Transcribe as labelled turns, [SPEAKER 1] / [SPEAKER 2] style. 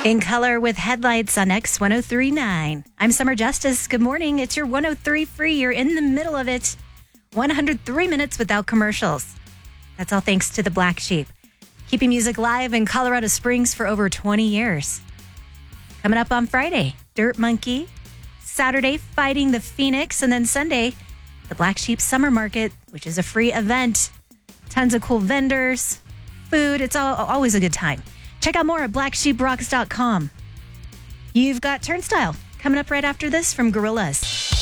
[SPEAKER 1] In color with headlights on X1039. I'm Summer Justice. Good morning. It's your 103 free. You're in the middle of it. 103 minutes without commercials. That's all thanks to the Black Sheep. Keeping music live in Colorado Springs for over 20 years. Coming up on Friday, Dirt Monkey. Saturday, Fighting the Phoenix. And then Sunday, the Black Sheep Summer Market, which is a free event. Tons of cool vendors, food. It's always a good time. Check out more at blacksheeprocks.com. You've got Turnstile coming up right after this from Gorillaz.